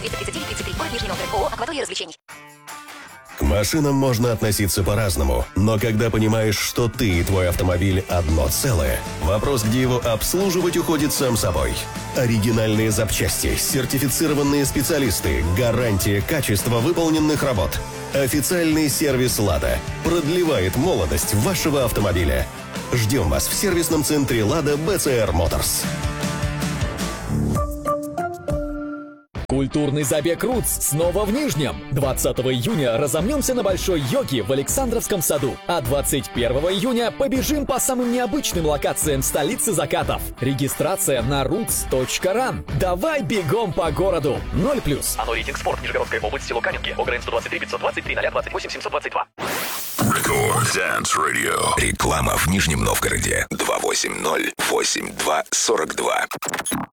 239-33, город Нижний Новгород, ООО «Акватория развлечений». К машинам можно относиться по-разному, но когда понимаешь, что ты и твой автомобиль одно целое, вопрос, где его обслуживать, уходит сам собой. Оригинальные запчасти, сертифицированные специалисты, гарантия качества выполненных работ. Официальный сервис «Лада» продлевает молодость вашего автомобиля. Ждем вас в сервисном центре «Лада» БЦР Моторс. Культурный забег «Рутс» снова в Нижнем. 20 июня разомнемся на Большой Йоге в Александровском саду. А 21 июня побежим по самым необычным локациям столицы закатов. Регистрация на roots.ran. Давай бегом по городу. 0+. Оно рейтинг спорт. Нижегородская область, село Каменки. ОГРН 123 523 028 722. Record Dance Radio. Реклама в Нижнем Новгороде. 280-82-42.